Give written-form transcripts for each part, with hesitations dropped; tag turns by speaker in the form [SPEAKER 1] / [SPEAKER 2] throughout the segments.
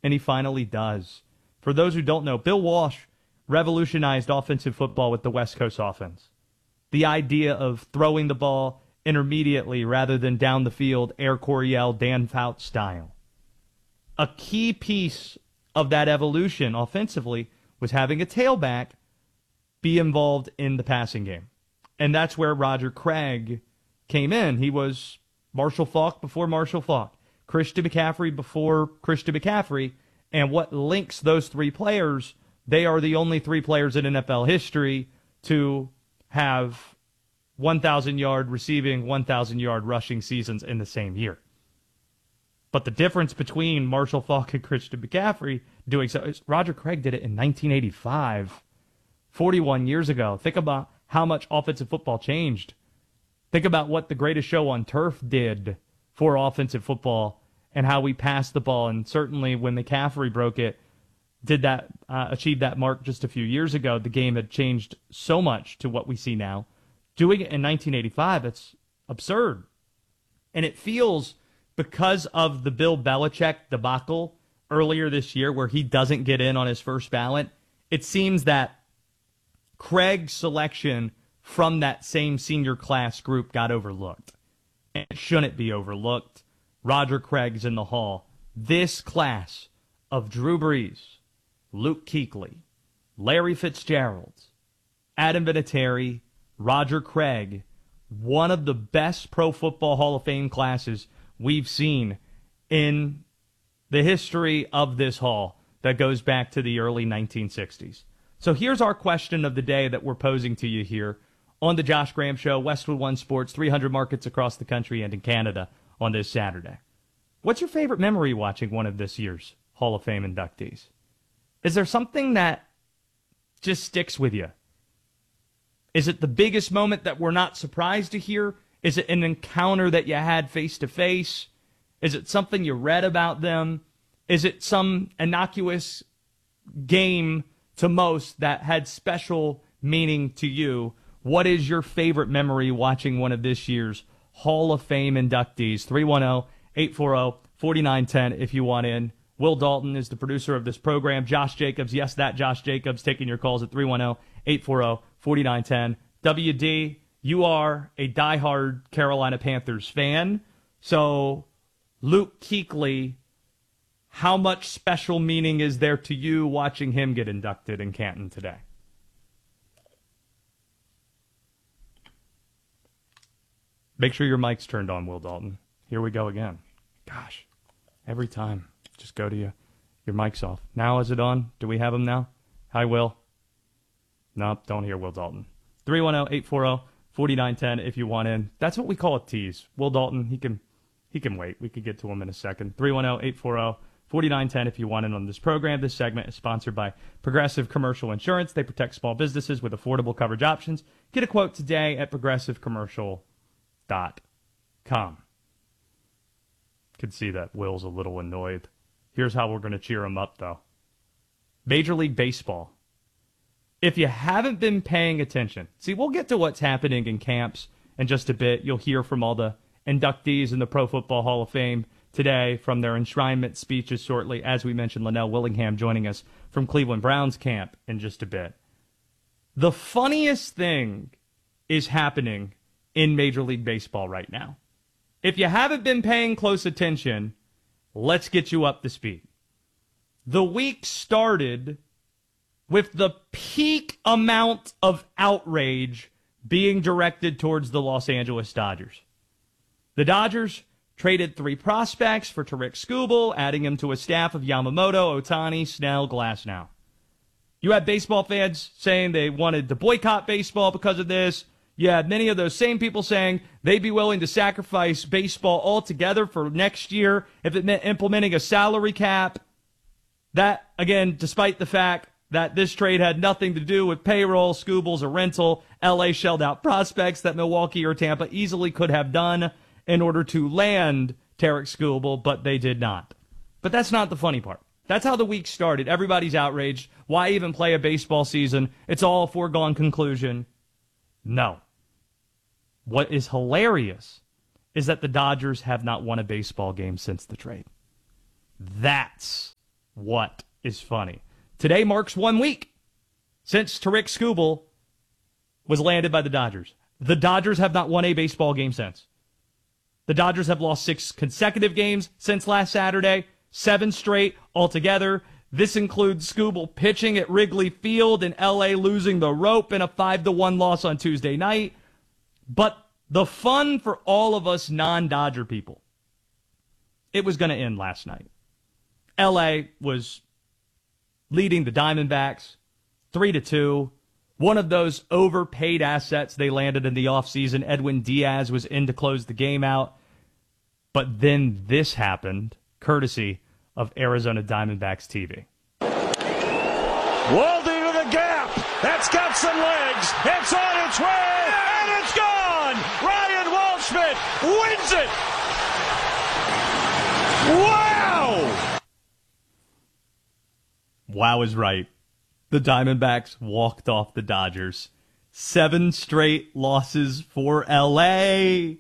[SPEAKER 1] and he finally does. For those who don't know, Bill Walsh revolutionized offensive football with the West Coast offense. The idea of throwing the ball intermediately rather than down the field, Air Coryell, Dan Fouts style. A key piece of that evolution offensively was having a tailback be involved in the passing game. And that's where Roger Craig came in. He was Marshall Faulk before Marshall Faulk, Christian McCaffrey before Christian McCaffrey, and what links those three players, they are the only three players in NFL history to have 1,000-yard receiving, 1,000-yard rushing seasons in the same year. But the difference between Marshall Faulk and Christian McCaffrey doing so is Roger Craig did it in 1985, 41 years ago. Think about how much offensive football changed. Think about what the Greatest Show on Turf did for offensive football and how we passed the ball. And certainly when McCaffrey broke it, did that achieve that mark just a few years ago, the game had changed so much to what we see now. Doing it in 1985, it's absurd. And it feels, because of the Bill Belichick debacle earlier this year where he doesn't get in on his first ballot, it seems that Craig's selection from that same senior class group got overlooked. And it shouldn't be overlooked. Roger Craig's in the hall. This class of Drew Brees, Luke Kuechly, Larry Fitzgerald, Adam Vinatieri, Roger Craig, one of the best Pro Football Hall of Fame classes we've seen in the history of this hall that goes back to the early 1960s. So here's our question of the day that we're posing to you here on the Josh Graham Show, Westwood One Sports, 300 markets across the country and in Canada on this Saturday. What's your favorite memory watching one of this year's Hall of Fame inductees? Is there something that just sticks with you? Is it the biggest moment that we're not surprised to hear? Is it an encounter that you had face-to-face? Is it something you read about them? Is it some innocuous game to most that had special meaning to you? What is your favorite memory watching one of this year's Hall of Fame inductees? 310-840-4910 if you want in. Will Dalton is the producer of this program. Josh Jacobs, yes, that Josh Jacobs, taking your calls at 310-840-4910. WD, you are a diehard Carolina Panthers fan. So, Luke Kuechly, how much special meaning is there to you watching him get inducted in Canton today? Make sure your mic's turned on, Will Dalton. Here we go again. Gosh, every time. Just go to your mic's off. Now is it on? Do we have him now? Hi, Will. Nope, don't hear Will Dalton. 310-840-4910 if you want in. That's what we call a tease. Will Dalton, he can wait. We could get to him in a second. 310-840-4910 if you want in on this program. This segment is sponsored by Progressive Commercial Insurance. They protect small businesses with affordable coverage options. Get a quote today at progressivecommercial.com. Could see that Will's a little annoyed. Here's how we're going to cheer him up, though. Major League Baseball. If you haven't been paying attention, see, we'll get to what's happening in camps in just a bit. You'll hear from all the inductees in the Pro Football Hall of Fame today from their enshrinement speeches shortly. As we mentioned, Linnell Willingham joining us from Cleveland Browns camp in just a bit. The funniest thing is happening in Major League Baseball right now. If you haven't been paying close attention, let's get you up to speed. The week started with the peak amount of outrage being directed towards the Los Angeles Dodgers. The Dodgers traded 3 prospects for Tarik Skubal, adding him to a staff of Yamamoto, Ohtani, Snell, Glasnow. You had baseball fans saying they wanted to boycott baseball because of this. You had many of those same people saying they'd be willing to sacrifice baseball altogether for next year if it meant implementing a salary cap. That, again, despite the fact that this trade had nothing to do with payroll, Skubal's a rental, LA shelled out prospects that Milwaukee or Tampa easily could have done in order to land Tarik Skubal, but they did not. But that's not the funny part. That's how the week started. Everybody's outraged. Why even play a baseball season? It's all a foregone conclusion. No. What is hilarious is that the Dodgers have not won a baseball game since the trade. That's what is funny. Today marks 1 week since Tarik Skubal was landed by the Dodgers. The Dodgers have not won a baseball game since. The Dodgers have lost 6 consecutive games since last Saturday, 7 straight altogether. This includes Skubal pitching at Wrigley Field and L.A. losing the rope in a 5-1 loss on Tuesday night. But the fun for all of us non-Dodger people, it was going to end last night. L.A. was leading the Diamondbacks 3-2. One of those overpaid assets they landed in the offseason, Edwin Diaz, was in to close the game out. But then this happened, courtesy of Arizona Diamondbacks TV.
[SPEAKER 2] Waldy to the gap. That's got some legs. It's on its way, and it's gone. Ryan Waldschmidt wins it. Wow!
[SPEAKER 1] Wow is right. The Diamondbacks walked off the Dodgers. 7 straight losses for L.A.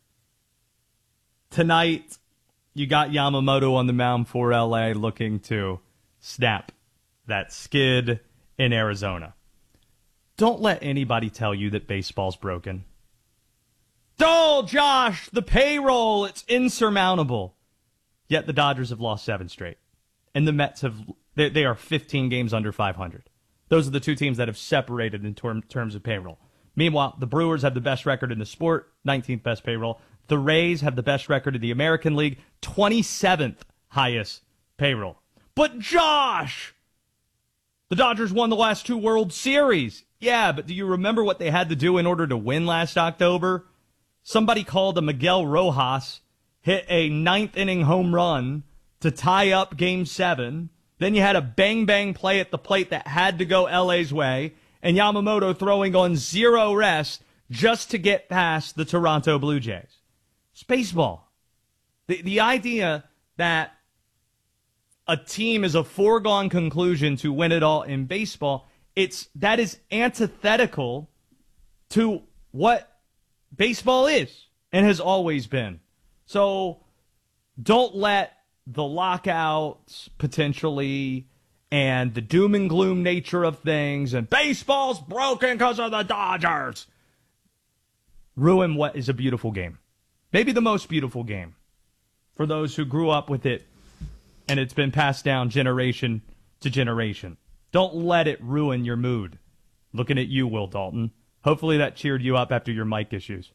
[SPEAKER 1] Tonight, you got Yamamoto on the mound for L.A. looking to snap that skid in Arizona. Don't let anybody tell you that baseball's broken. Oh, Josh, the payroll, it's insurmountable. Yet the Dodgers have lost 7 straight. And the Mets they are 15 games under 500. Those are the 2 teams that have separated in terms of payroll. Meanwhile, the Brewers have the best record in the sport, 19th best payroll. The Rays have the best record in the American League, 27th highest payroll. But Josh, the Dodgers won the last 2 World Series. Yeah, but do you remember what they had to do in order to win last October? Somebody called a Miguel Rojas, hit a 9th-inning home run to tie up Game 7. Then you had a bang-bang play at the plate that had to go LA's way, and Yamamoto throwing on 0 rest just to get past the Toronto Blue Jays. It's baseball. The idea that a team is a foregone conclusion to win it all in baseball, that is antithetical to what baseball is and has always been. So don't let the lockouts potentially and the doom and gloom nature of things and baseball's broken because of the Dodgers ruin what is a beautiful game. Maybe the most beautiful game for those who grew up with it and it's been passed down generation to generation. Don't let it ruin your mood. Looking at you, Will Dalton. Hopefully that cheered you up after your mic issues.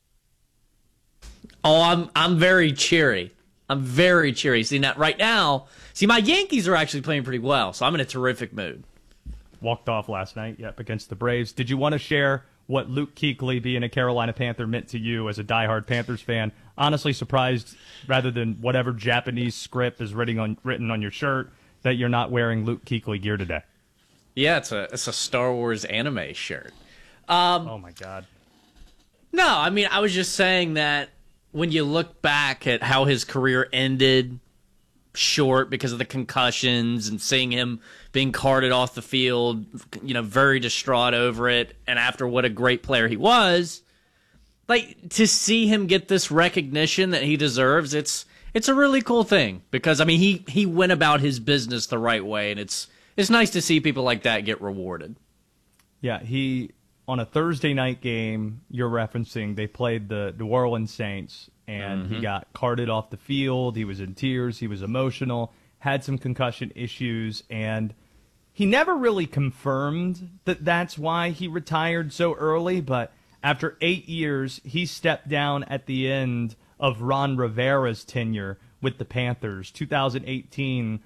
[SPEAKER 3] Oh, I'm very cheery. I'm very cheery. See, now, right now, my Yankees are actually playing pretty well, so I'm in a terrific mood.
[SPEAKER 1] Walked off last night, yep, against the Braves. Did you want to share what Luke Kuechly being a Carolina Panther meant to you as a diehard Panthers fan? Honestly surprised, rather than whatever Japanese script is written on your shirt, that you're not wearing Luke Kuechly gear today.
[SPEAKER 3] Yeah, it's a Star Wars anime shirt.
[SPEAKER 1] Oh, my God.
[SPEAKER 3] No, I mean, I was just saying that when you look back at how his career ended short because of the concussions and seeing him being carted off the field, very distraught over it, and after what a great player he was, like, to see him get this recognition that he deserves, it's a really cool thing because, I mean, he went about his business the right way, and it's nice to see people like that get rewarded.
[SPEAKER 1] Yeah, on a Thursday night game you're referencing, they played the New Orleans Saints, and he got carted off the field. He was in tears. He was emotional, had some concussion issues, and he never really confirmed that that's why he retired so early, but after 8 years, he stepped down at the end of Ron Rivera's tenure with the Panthers. 2019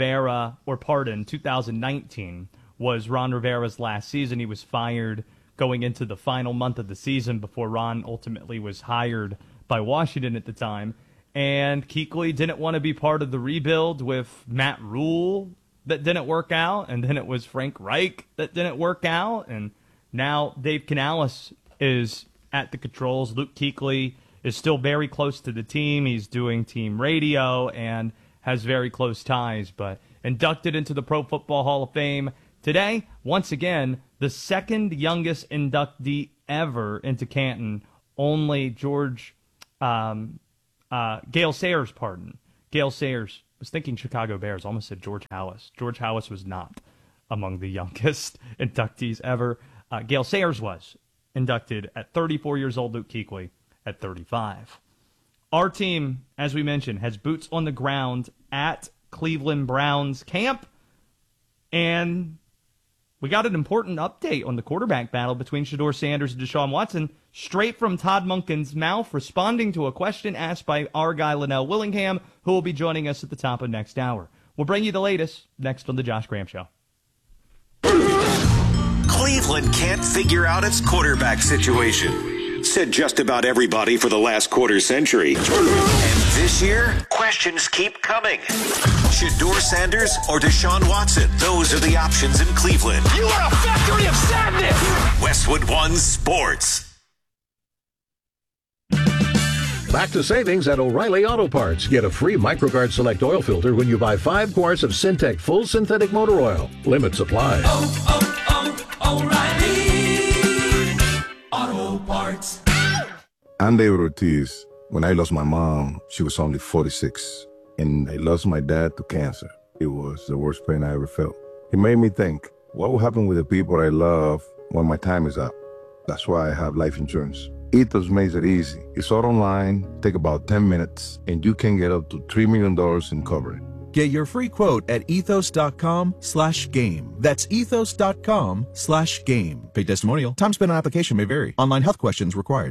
[SPEAKER 1] was Ron Rivera's last season. He was fired going into the final month of the season before Ron ultimately was hired by Washington at the time. And Kuechly didn't want to be part of the rebuild with Matt Rule that didn't work out, and then it was Frank Reich that didn't work out, and now Dave Canales is at the controls. Luke Kuechly is still very close to the team. He's doing team radio and has very close ties, but inducted into the Pro Football Hall of Fame today. Once again, the second youngest inductee ever into Canton, only Gale Sayers, Gale Sayers was thinking Chicago Bears. Almost said George Halas. George Halas was not among the youngest inductees ever. Gale Sayers was inducted at 34 years old. Luke Kuechly at 35. Our team, as we mentioned, has boots on the ground at Cleveland Browns camp. And we got an important update on the quarterback battle between Shedeur Sanders and Deshaun Watson, straight from Todd Monken's mouth, responding to a question asked by our guy Linnell Willingham, who will be joining us at the top of next hour. We'll bring you the latest next on The Josh Graham Show.
[SPEAKER 4] Cleveland can't figure out its quarterback situation, said just about everybody for the last quarter century. And this year, questions keep coming. Shedeur Sanders or Deshaun Watson? Those are the options in Cleveland.
[SPEAKER 2] You are a factory of sadness!
[SPEAKER 4] Westwood One Sports.
[SPEAKER 5] Back to savings at O'Reilly Auto Parts. Get a free MicroGuard Select oil filter when you buy 5 quarts of Syntec Full Synthetic Motor Oil. Limit supply.
[SPEAKER 6] O'Reilly Auto Parts.
[SPEAKER 7] I'm David Ortiz. When I lost my mom, she was only 46. And I lost my dad to cancer. It was the worst pain I ever felt. It made me think, what will happen with the people I love when my time is up? That's why I have life insurance. Ethos makes it easy. It's all online, take about 10 minutes, and you can get up to $3 million in coverage.
[SPEAKER 8] Get your free quote at ethos.com/game. That's ethos.com/game. Paid testimonial. Time spent on application may vary. Online health questions required.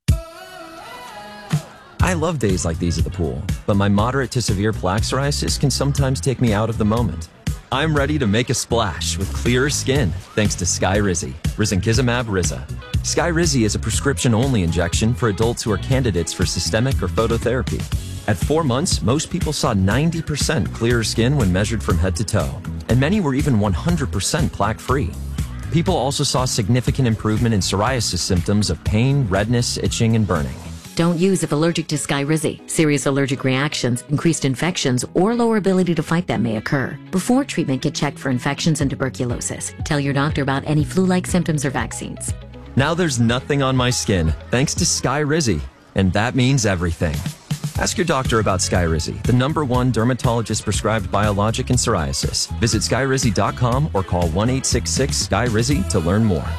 [SPEAKER 9] I love days like these at the pool, but my moderate to severe plaque psoriasis can sometimes take me out of the moment. I'm ready to make a splash with clearer skin thanks to Skyrizi, risankizumab Riza. Skyrizi is a prescription-only injection for adults who are candidates for systemic or phototherapy. At 4 months, most people saw 90% clearer skin when measured from head to toe, and many were even 100% plaque-free. People also saw significant improvement in psoriasis symptoms of pain, redness, itching, and burning.
[SPEAKER 10] Don't use if allergic to Skyrizi. Serious allergic reactions, increased infections, or lower ability to fight them may occur. Before treatment, get checked for infections and tuberculosis. Tell your doctor about any flu-like symptoms or vaccines.
[SPEAKER 9] Now there's nothing on my skin thanks to Skyrizi, and that means everything. Ask your doctor about Skyrizi, the #1 dermatologist-prescribed biologic in psoriasis. Visit Skyrizi.com or call 1-866-SKY-RIZI to learn more.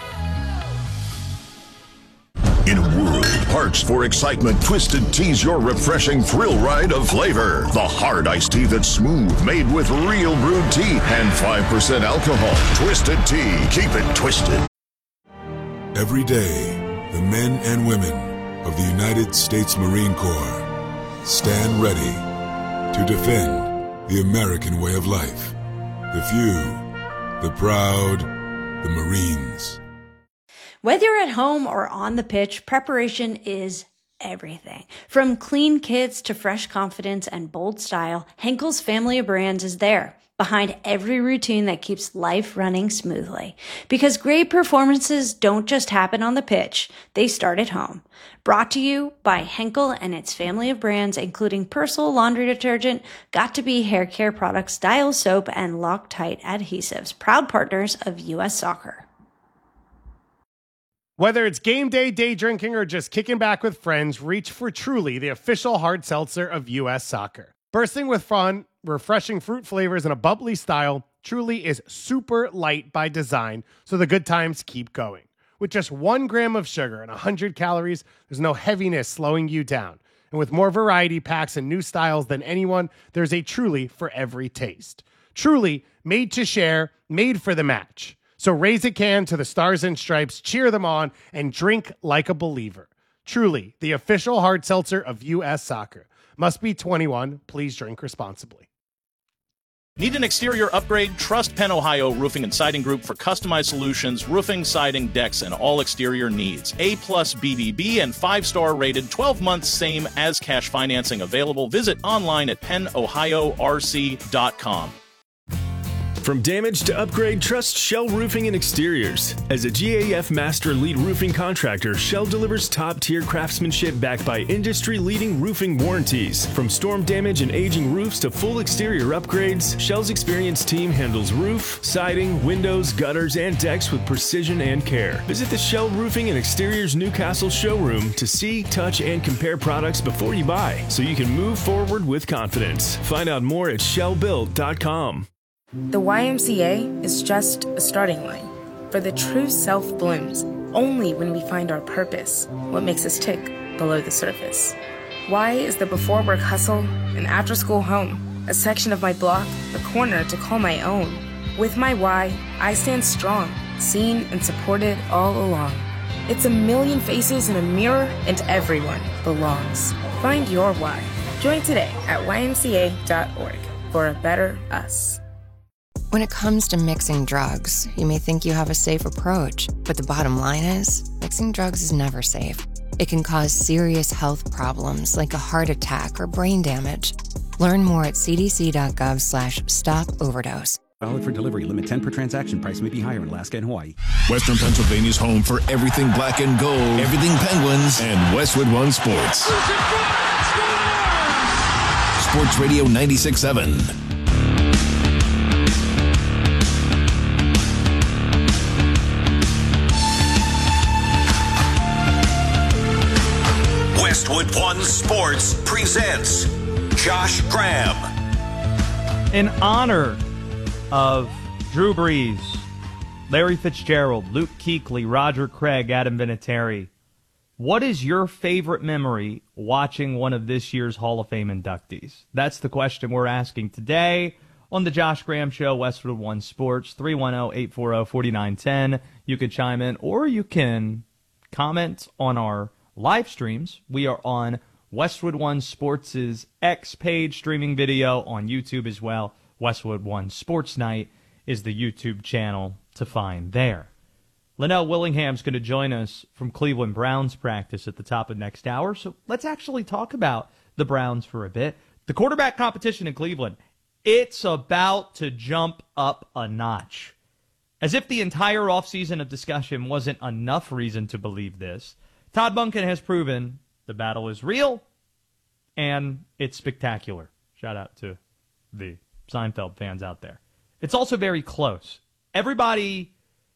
[SPEAKER 11] In a world parched for excitement, Twisted Tea's your refreshing thrill ride of flavor. The hard iced tea that's smooth, made with real brewed tea and 5% alcohol. Twisted Tea. Keep it twisted.
[SPEAKER 12] Every day, the men and women of the United States Marine Corps stand ready to defend the American way of life. The few, the proud, the Marines.
[SPEAKER 13] Whether you're at home or on the pitch, preparation is everything. From clean kits to fresh confidence and bold style, Henkel's family of brands is there, behind every routine that keeps life running smoothly. Because great performances don't just happen on the pitch, they start at home. Brought to you by Henkel and its family of brands, including Persil laundry detergent, Got2b hair care products, Dial soap, and Loctite adhesives, proud partners of U.S. Soccer.
[SPEAKER 14] Whether it's game day, day drinking, or just kicking back with friends, reach for Truly, the official hard seltzer of U.S. Soccer. Bursting with fun, refreshing fruit flavors, and a bubbly style, Truly is super light by design, so the good times keep going. With just 1 gram of sugar and 100 calories, there's no heaviness slowing you down. And with more variety packs and new styles than anyone, there's a Truly for every taste. Truly, made to share, made for the match. So raise a can to the Stars and Stripes, cheer them on, and drink like a believer. Truly, the official hard seltzer of U.S. Soccer. Must be 21. Please drink responsibly.
[SPEAKER 15] Need an exterior upgrade? Trust Penn Ohio Roofing and Siding Group for customized solutions, roofing, siding, decks, and all exterior needs. A+ BBB and 5-star rated, 12 months same as cash financing available. Visit online at pennohiorc.com.
[SPEAKER 16] From damage to upgrade, trust Shell Roofing and Exteriors. As a GAF Master Lead Roofing Contractor, Shell delivers top-tier craftsmanship backed by industry-leading roofing warranties. From storm damage and aging roofs to full exterior upgrades, Shell's experienced team handles roof, siding, windows, gutters, and decks with precision and care. Visit the Shell Roofing and Exteriors Newcastle showroom to see, touch, and compare products before you buy, so you can move forward with confidence. Find out more at shellbuilt.com.
[SPEAKER 17] The YMCA is just a starting line, for the true self blooms only when we find our purpose, what makes us tick below the surface. Y is the before work hustle, an after school home, a section of my block, a corner to call my own. With my Y, I stand strong, seen and supported all along. It's a million faces in a mirror, and everyone belongs. Find your Y. Join today at ymca.org for a better us.
[SPEAKER 18] When it comes to mixing drugs, you may think you have a safe approach, but the bottom line is, mixing drugs is never safe. It can cause serious health problems like a heart attack or brain damage. Learn more at cdc.gov/stop-overdose.
[SPEAKER 19] Valid for delivery. Limit 10 per transaction. Price may be higher in Alaska and Hawaii.
[SPEAKER 11] Western Pennsylvania's home for everything black and gold, everything Penguins, and Westwood One Sports. Sports Radio 96.7. Westwood One Sports presents Josh Graham.
[SPEAKER 1] In honor of Drew Brees, Larry Fitzgerald, Luke Kuechly, Roger Craig, Adam Vinatieri, what is your favorite memory watching one of this year's Hall of Fame inductees? That's the question we're asking today on the Josh Graham Show, Westwood One Sports, 310-840-4910. You can chime in, or you can comment on our live streams. We are on Westwood One Sports' X page streaming video on YouTube as well. Westwood One Sports Night is the YouTube channel to find there. Linnell Willingham's going to join us from Cleveland Browns practice at the top of next hour. So let's actually talk about the Browns for a bit. The quarterback competition in Cleveland, it's about to jump up a notch. As if the entire offseason of discussion wasn't enough reason to believe this, Todd Monken has proven the battle is real and it's spectacular. Shout out to the Seinfeld fans out there. It's also very close. Everybody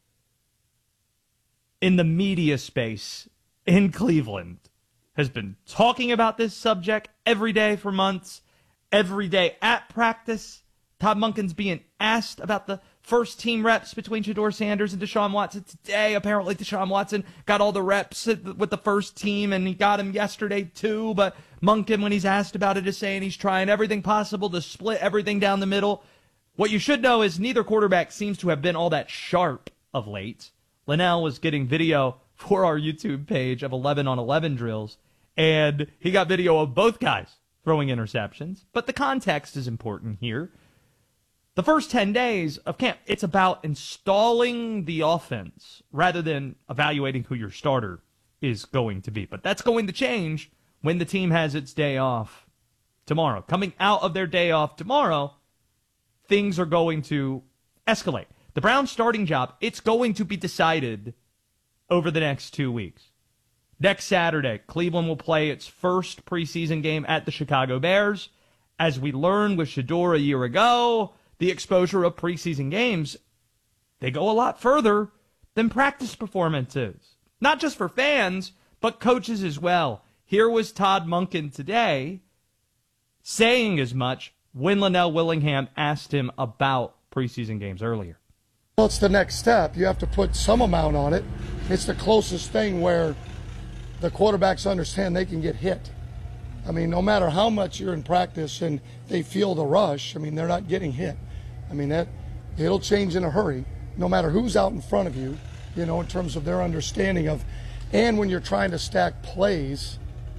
[SPEAKER 1] in the media space in Cleveland has been talking about this subject every day for months. Every day at practice, Todd Monken's being asked about the first team reps between Shedeur Sanders and Deshaun Watson. Today, apparently, Deshaun Watson got all the reps with the first team, and he got him yesterday too. But Monken, when he's asked about it, is saying he's trying everything possible to split everything down the middle. What you should know is neither quarterback seems to have been all that sharp of late. Linnell was getting video for our YouTube page of 11-on-11 drills, and he got video of both guys throwing interceptions. But the context is important here. The first 10 days of camp, it's about installing the offense rather than evaluating who your starter is going to be. But that's going to change when the team has its day off tomorrow. Coming out of their day off tomorrow, things are going to escalate. The Browns' starting job, it's going to be decided over the next 2 weeks. Next Saturday, Cleveland will play its first preseason game at the Chicago Bears. As we learned with Shedeur a year ago, the exposure of preseason games, they go a lot further than practice performances. Not just for fans, but coaches as well. Here was Todd Monken today saying as much when Linnell Willingham asked him about preseason games earlier.
[SPEAKER 20] Well, it's the next step. You have to put some amount on it. It's the closest thing where the quarterbacks understand they can get hit. I mean, no matter how much you're in practice and they feel the rush, I mean, they're not getting hit. I mean, it'll change in a hurry, no matter who's out in front of you, you know, in terms of their understanding of, and when you're trying to stack plays,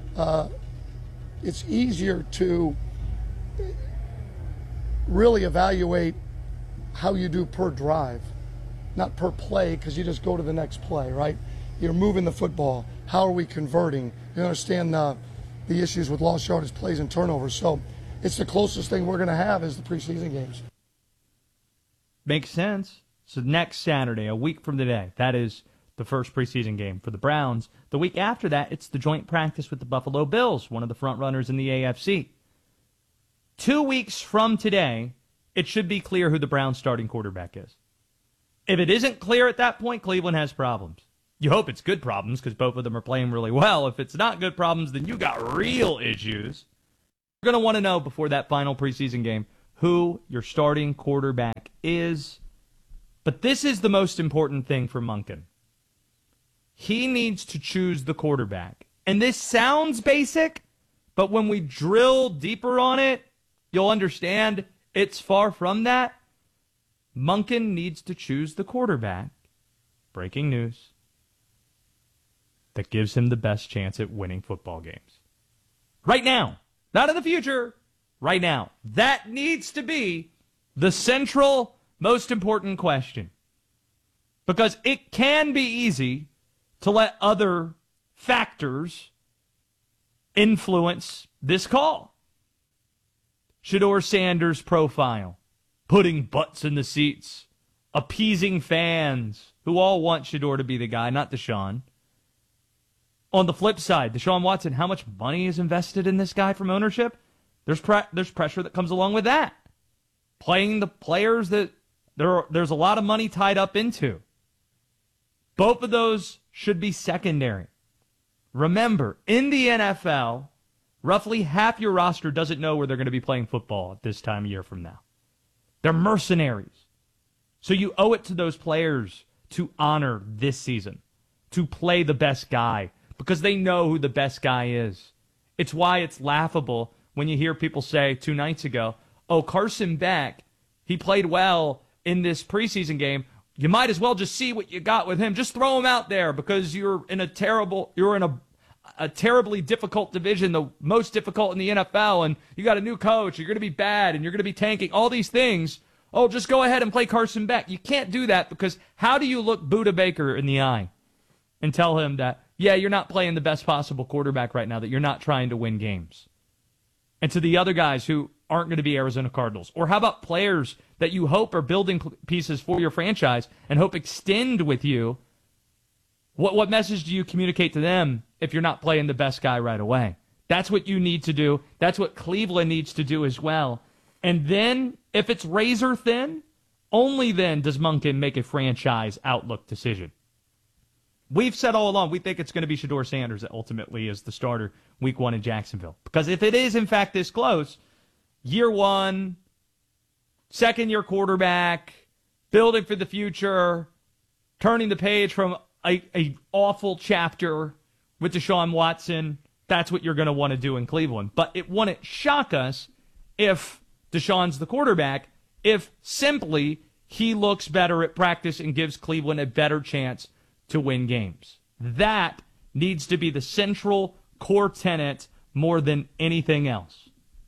[SPEAKER 20] it's easier to really evaluate how you do per drive, not per play, because you just go to the next play, right? You're moving the football. How are we converting? You understand the issues with lost yardage plays and turnovers. So it's the closest thing we're going to have is the preseason games.
[SPEAKER 1] Makes sense. So next Saturday, a week from today, that is the first preseason game for the Browns. The week after that, it's the joint practice with the Buffalo Bills, one of the front runners in the AFC. 2 weeks from today, it should be clear who the Browns' starting quarterback is. If it isn't clear at that point, Cleveland has problems. You hope it's good problems because both of them are playing really well. If it's not good problems, then you got real issues. You're going to want to know before that final preseason game who your starting quarterback is. But this is the most important thing for Monken. He needs to choose the quarterback. And this sounds basic, but when we drill deeper on it, you'll understand it's far from that. Monken needs to choose the quarterback. Breaking news. That gives him the best chance at winning football games. Right now. Not in the future. Right now. That needs to be the central, most important question. Because it can be easy to let other factors influence this call. Shedeur Sanders' profile, putting butts in the seats, appeasing fans who all want Shedeur to be the guy, not Deshaun. On the flip side, Deshaun Watson, how much money is invested in this guy from ownership? There's pressure that comes along with that. Playing the players that there's a lot of money tied up into. Both of those should be secondary. Remember, in the NFL, roughly half your roster doesn't know where they're going to be playing football at this time of year from now. They're mercenaries. So you owe it to those players to honor this season, to play the best guy, because they know who the best guy is. It's why it's laughable when you hear people say 2 nights ago, oh, Carson Beck, he played well in this preseason game. You might as well just see what you got with him. Just throw him out there because you're in a terribly difficult division, the most difficult in the NFL, and you got a new coach, you're going to be bad, and you're going to be tanking, all these things. Oh, just go ahead and play Carson Beck. You can't do that because how do you look Budda Baker in the eye and tell him that, yeah, you're not playing the best possible quarterback right now, that you're not trying to win games? And to the other guys who aren't going to be Arizona Cardinals, or how about players that you hope are building pieces for your franchise and hope extend with you? What message do you communicate to them if you're not playing the best guy right away? That's what you need to do. That's what Cleveland needs to do as well. And then, if it's razor thin, only then does Monken make a franchise outlook decision. We've said all along, we think it's going to be Shedeur Sanders that ultimately is the starter week 1 in Jacksonville. Because if it is, in fact, this close, year 1, second-year quarterback, building for the future, turning the page from a awful chapter with Deshaun Watson, that's what you're going to want to do in Cleveland. But it wouldn't shock us if Deshaun's the quarterback, if simply he looks better at practice and gives Cleveland a better chance to win games. That needs to be the central core tenet more than anything else.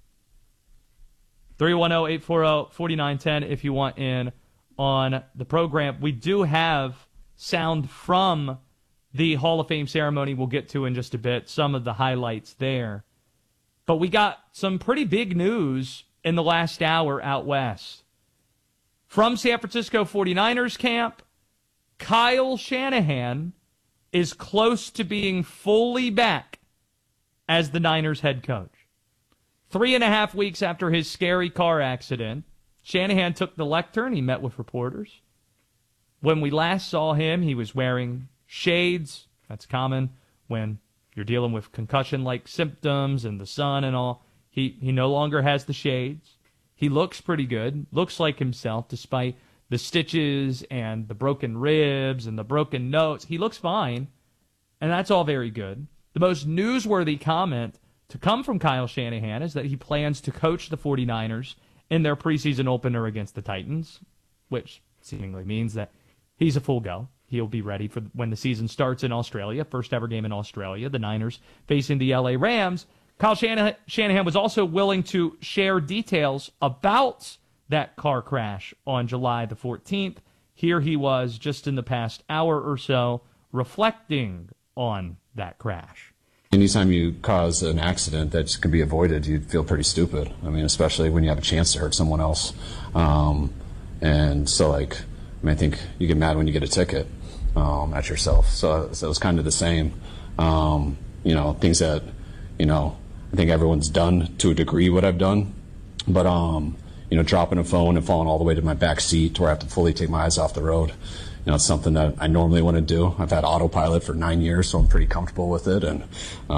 [SPEAKER 1] 310-840-4910 if you want in on the program. We do have sound from the Hall of Fame ceremony we'll get to in just a bit, some of the highlights there. But we got some pretty big news in the last hour out west. From San Francisco 49ers camp, Kyle Shanahan is close to being fully back as the Niners head coach. 3.5 weeks after his scary car accident, Shanahan took the lectern. He met with reporters. When we last saw him, he was wearing shades. That's common when you're dealing with concussion-like symptoms and the sun and all. He no longer has the shades. He looks pretty good, looks like himself despite the stitches and the broken ribs and the broken notes. He looks fine, and that's all very good. The most newsworthy comment to come from Kyle Shanahan is that he plans to coach the 49ers in their preseason opener against the Titans, which seemingly means that he's a full go. He'll be ready for when the season starts in Australia, first ever game in Australia, the Niners facing the LA Rams. Kyle Shanahan was also willing to share details about that car crash on July the 14th. Here he was just in the past hour or so reflecting on that crash.
[SPEAKER 21] Anytime you cause an accident that can be avoided, you'd feel pretty stupid. I mean, especially when you have a chance to hurt someone else. And And so, like, I think you get mad when you get a ticket at yourself. So it was kind of the same. Things that, I think everyone's done to a degree what I've done. But, dropping a phone and falling all the way to my back seat where I have to fully take my eyes off the road, it's something that I normally want to do. I've had autopilot for 9 years, so I'm pretty comfortable with it. And,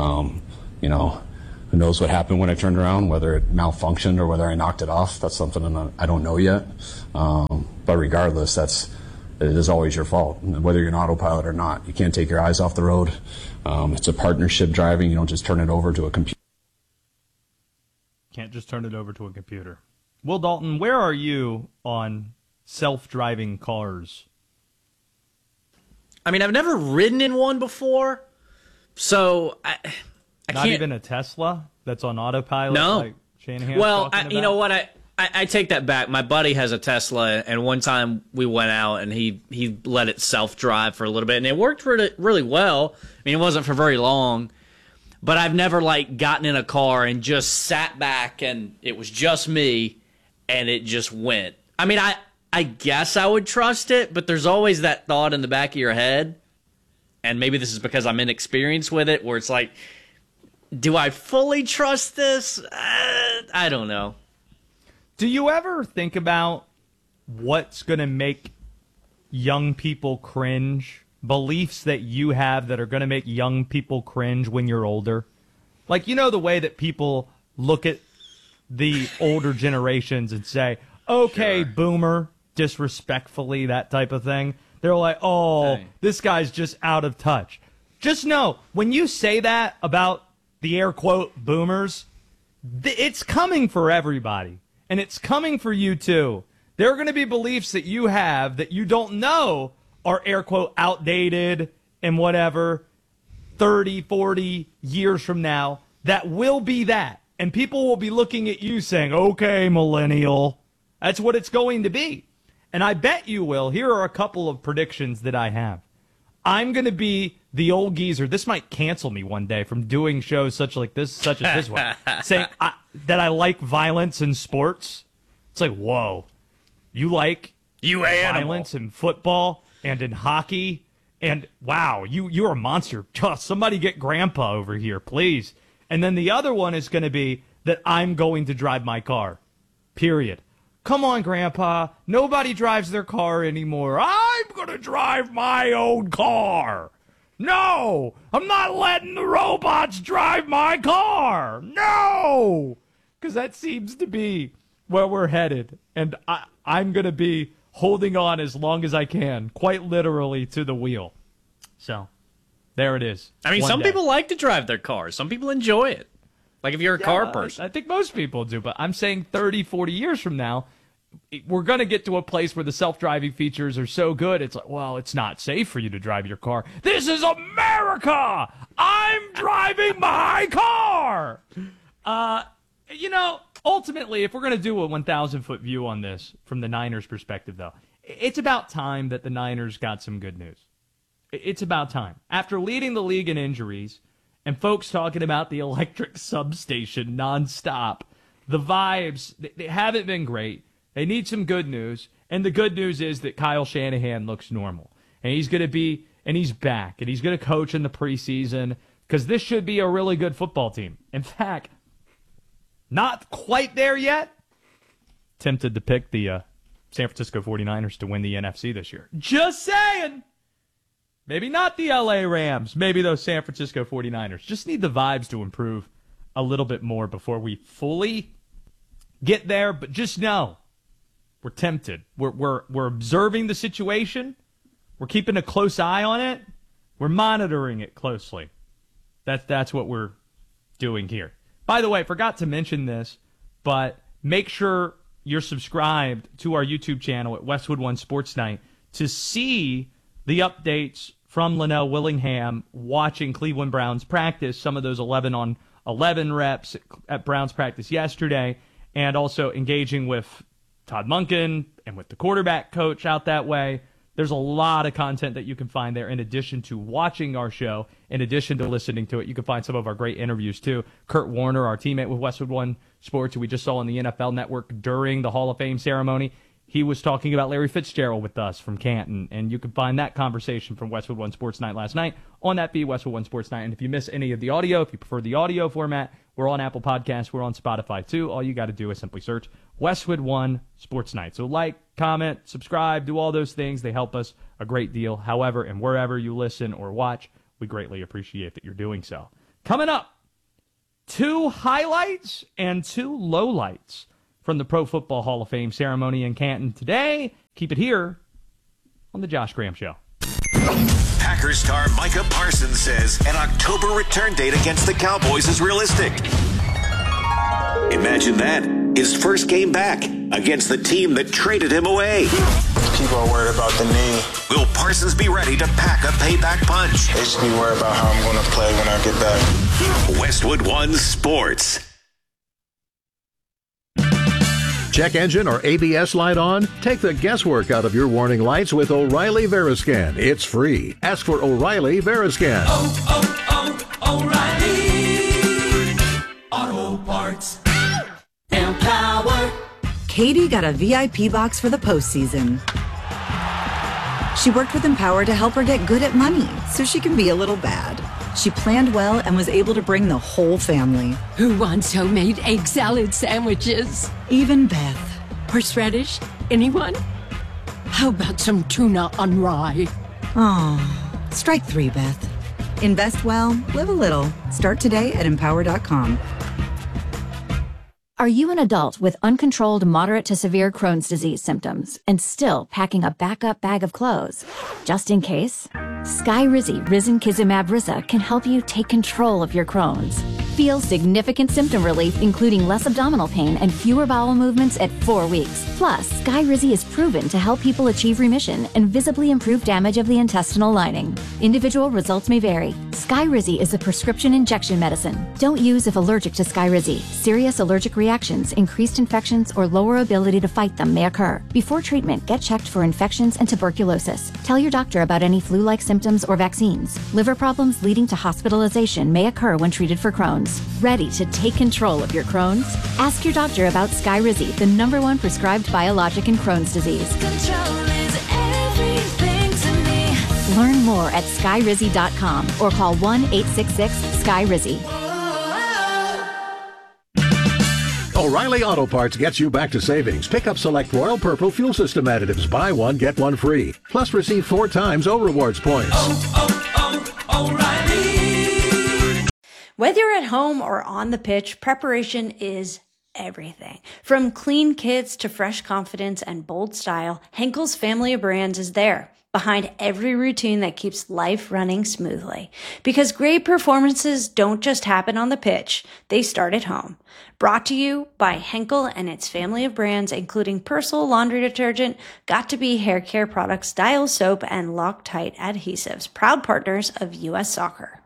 [SPEAKER 21] who knows what happened when I turned around, whether it malfunctioned or whether I knocked it off. That's something I don't know yet. But regardless, it is always your fault, whether you're an autopilot or not. You can't take your eyes off the road. It's a partnership driving. You don't just turn it over to a computer.
[SPEAKER 1] Can't just turn it over to a computer. Will Dalton, where are you on self-driving cars?
[SPEAKER 3] I mean, I've never ridden in one before, so I
[SPEAKER 1] Not
[SPEAKER 3] can't.
[SPEAKER 1] even a Tesla that's on autopilot?
[SPEAKER 3] No.
[SPEAKER 1] Like Shanahan's
[SPEAKER 3] Well,
[SPEAKER 1] talking
[SPEAKER 3] you know
[SPEAKER 1] about?
[SPEAKER 3] what? I take that back. My buddy has a Tesla, and one time we went out, and he let it self-drive for a little bit, and it worked really, really well. I mean, it wasn't for very long, but I've never, gotten in a car and just sat back, and it was just me, and it just went. I mean, I guess I would trust it, but there's always that thought in the back of your head, and maybe this is because I'm inexperienced with it, where it's like, do I fully trust this? I don't know.
[SPEAKER 1] Do you ever think about what's going to make young people cringe? Beliefs that you have that are going to make young people cringe when you're older? Like, the way that people look at the older generations and say, okay, sure, boomer, disrespectfully, that type of thing. They're like, oh, this guy's just out of touch. Just know, when you say that about the air quote boomers, it's coming for everybody. And it's coming for you, too. There are going to be beliefs that you have that you don't know are, air quote, outdated and whatever, 30, 40 years from now, that will be that. And people will be looking at you saying, okay, millennial. That's what it's going to be. And I bet you will. Here are a couple of predictions that I have. I'm going to be the old geezer. This might cancel me one day from doing shows such as this one, saying that I like violence in sports. It's like, whoa, you like violence in football and in hockey, and wow, you're a monster. Somebody get Grandpa over here, please. And then the other one is going to be that I'm going to drive my car, period. Come on, Grandpa. Nobody drives their car anymore. I'm going to drive my own car. No, I'm not letting the robots drive my car. No, because that seems to be where we're headed. And I'm going to be holding on as long as I can, quite literally, to the wheel. So there it is.
[SPEAKER 3] I mean, some people like to drive their cars. Some people enjoy it. Like if you're a car person.
[SPEAKER 1] I think most people do. But I'm saying 30, 40 years from now, we're going to get to a place where the self-driving features are so good, it's like, well, it's not safe for you to drive your car. This is America! I'm driving my car! Ultimately, if we're going to do a 1,000-foot view on this from the Niners' perspective, though, it's about time that the Niners got some good news. It's about time. After leading the league in injuries and folks talking about the electric substation nonstop, the vibes, they haven't been great. They need some good news, and the good news is that Kyle Shanahan looks normal. And he's going to be, and he's back, and he's going to coach in the preseason, because this should be a really good football team. In fact, not quite there yet. Tempted to pick the San Francisco 49ers to win the NFC this year. Just saying. Maybe not the LA Rams, maybe those San Francisco 49ers. Just need the vibes to improve a little bit more before we fully get there, but just know. We're tempted. We're observing the situation. We're keeping a close eye on it. We're monitoring it closely. That's what we're doing here. By the way, I forgot to mention this, but make sure you're subscribed to our YouTube channel at Westwood One Sports Night to see the updates from Linnell Willingham watching Cleveland Browns practice, some of those 11-on-11 reps at Browns practice yesterday, and also engaging with Todd Monken and with the quarterback coach out that way. There's a lot of content that you can find there in addition to watching our show, in addition to listening to it. You can find some of our great interviews, too. Kurt Warner, our teammate with Westwood One Sports, who we just saw on the NFL Network during the Hall of Fame ceremony, He was talking about Larry Fitzgerald with us from Canton, and you can find that conversation from Westwood One Sports Night last night on that feed, Westwood One Sports Night. And if you miss any of the audio, if you prefer the audio format, we're on Apple Podcasts, we're on Spotify too. All you got to do is simply search Westwood One Sports Night. So like, comment, subscribe, do all those things. They help us a great deal. However, and wherever you listen or watch, we greatly appreciate that you're doing so. Coming up, 2 highlights and 2 lowlights from the Pro Football Hall of Fame ceremony in Canton today. Keep it here on the Josh Graham Show.
[SPEAKER 4] Packers star Micah Parsons says an October return date against the Cowboys is realistic. Imagine that. His first game back against the team that traded him away.
[SPEAKER 2] People are worried about the knee.
[SPEAKER 4] Will Parsons be ready to pack a payback punch?
[SPEAKER 2] They should be worried about how I'm going to play when I get back.
[SPEAKER 4] Westwood One Sports.
[SPEAKER 5] Check engine or ABS light on? Take the guesswork out of your warning lights with O'Reilly Veriscan. It's free. Ask for O'Reilly Veriscan.
[SPEAKER 6] O'Reilly Auto Parts.
[SPEAKER 22] Empower. Katie got a VIP box for the postseason. She worked with Empower to help her get good at money so she can be a little bad. She planned well and was able to bring the whole family.
[SPEAKER 23] Who wants homemade egg salad sandwiches?
[SPEAKER 22] Even Beth.
[SPEAKER 23] Horseradish? Anyone? How about some tuna on rye?
[SPEAKER 22] Oh, strike 3, Beth. Invest well, live a little. Start today at Empower.com.
[SPEAKER 24] Are you an adult with uncontrolled moderate to severe Crohn's disease symptoms and still packing a backup bag of clothes? Just in case, Skyrizi Risankizumab Rizza can help you take control of your Crohn's. Feel significant symptom relief, including less abdominal pain and fewer bowel movements at 4 weeks. Plus, Skyrizi is proven to help people achieve remission and visibly improve damage of the intestinal lining. Individual results may vary. Skyrizi is a prescription injection medicine. Don't use if allergic to Skyrizi. Serious allergic reactions, increased infections, or lower ability to fight them may occur. Before treatment, get checked for infections and tuberculosis. Tell your doctor about any flu-like symptoms or vaccines. Liver problems leading to hospitalization may occur when treated for Crohn's. Ready to take control of your Crohn's? Ask your doctor about Skyrizi, the #1 prescribed biologic in Crohn's disease.
[SPEAKER 6] Control is everything to me.
[SPEAKER 24] Learn more at skyrizi.com or call 1-866-SKYRIZI.
[SPEAKER 5] O'Reilly Auto Parts gets you back to savings. Pick up select Royal Purple fuel system additives. Buy one, get one free. Plus receive 4 times O-Rewards points.
[SPEAKER 6] O'Reilly.
[SPEAKER 13] Whether you're at home or on the pitch, preparation is everything. From clean kits to fresh confidence and bold style, Henkel's family of brands is there, behind every routine that keeps life running smoothly. Because great performances don't just happen on the pitch, they start at home. Brought to you by Henkel and its family of brands, including Persil laundry detergent, Got2b hair care products, Dial soap, and Loctite adhesives, proud partners of U.S. Soccer.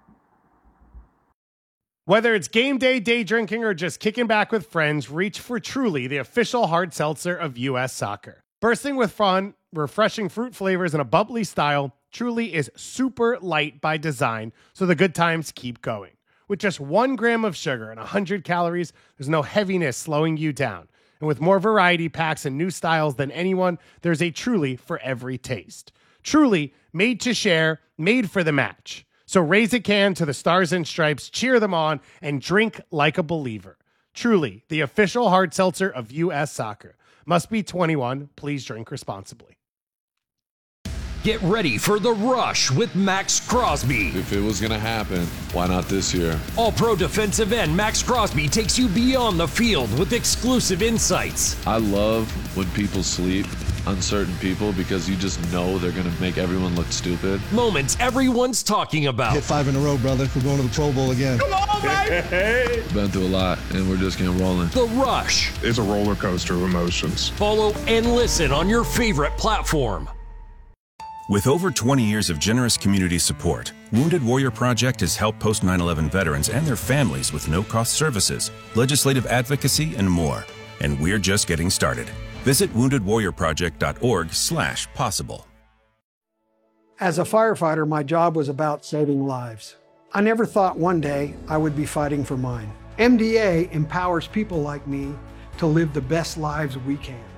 [SPEAKER 14] Whether it's game day, day drinking, or just kicking back with friends, reach for Truly, the official hard seltzer of U.S. Soccer. Bursting with fun, refreshing fruit flavors, and a bubbly style, Truly is super light by design, so the good times keep going. With just 1 gram of sugar and 100 calories, there's no heaviness slowing you down. And with more variety packs and new styles than anyone, there's a Truly for every taste. Truly, made to share, made for the match. So raise a can to the Stars and Stripes, cheer them on, and drink like a believer. Truly, the official hard seltzer of U.S. Soccer. Must be 21. Please drink responsibly.
[SPEAKER 25] Get ready for the rush with Max Crosby.
[SPEAKER 26] If it was going to happen, why not this year?
[SPEAKER 25] All-pro defensive end Max Crosby takes you beyond the field with exclusive insights.
[SPEAKER 26] I love when people sleep on certain people because you just know they're going to make everyone look stupid.
[SPEAKER 25] Moments everyone's talking about.
[SPEAKER 27] Hit 5 in a row, brother. We're going to the Pro Bowl again.
[SPEAKER 26] Come on, baby! Been through a lot, and we're just getting rolling.
[SPEAKER 25] The Rush.
[SPEAKER 28] It's a roller coaster of emotions.
[SPEAKER 25] Follow and listen on your favorite platform.
[SPEAKER 29] With over 20 years of generous community support, Wounded Warrior Project has helped post 9/11 veterans and their families with no-cost services, legislative advocacy, and more. And we're just getting started. Visit woundedwarriorproject.org/possible.
[SPEAKER 30] As a firefighter, my job was about saving lives. I never thought one day I would be fighting for mine. MDA empowers people like me to live the best lives we can.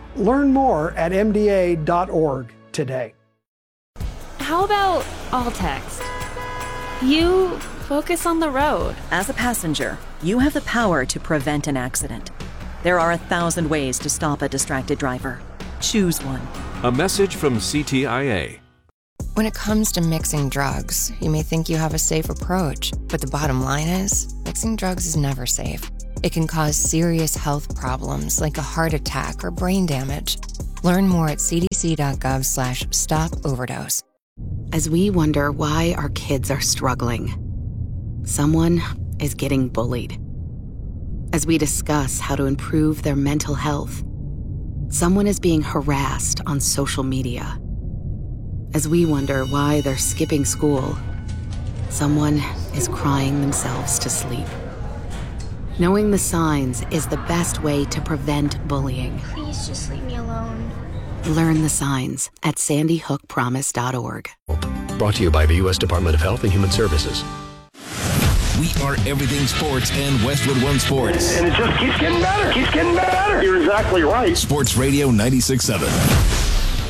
[SPEAKER 30] Learn more at mda.org today.
[SPEAKER 7] How about all text? You focus on the road.
[SPEAKER 8] As a passenger, you have the power to prevent an accident. There are 1,000 ways to stop a distracted driver. Choose one.
[SPEAKER 9] A message from CTIA.
[SPEAKER 10] When it comes to mixing drugs, you may think you have a safe approach, but the bottom line is, mixing drugs is never safe. It can cause serious health problems like a heart attack or brain damage. Learn more at cdc.gov/stop-overdose.
[SPEAKER 12] As we wonder why our kids are struggling, someone is getting bullied. As we discuss how to improve their mental health, someone is being harassed on social media. As we wonder why they're skipping school, someone is crying themselves to sleep. Knowing the signs is the best way to prevent bullying.
[SPEAKER 15] Please just leave me alone.
[SPEAKER 12] Learn the signs at sandyhookpromise.org.
[SPEAKER 16] Brought to you by the U.S. Department of Health and Human Services.
[SPEAKER 17] We are everything sports and Westwood One Sports.
[SPEAKER 18] And it just keeps getting better, You're exactly right.
[SPEAKER 17] Sports Radio 96.7.